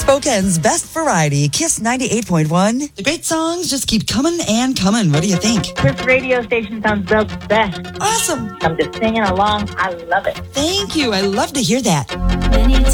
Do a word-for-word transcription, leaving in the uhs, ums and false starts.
Spokane's best variety, Kiss ninety-eight point one. The great songs just keep coming and coming. What do you think? This radio station sounds the best. Awesome. I'm just singing along. I love it. Thank you. I love to hear that. Many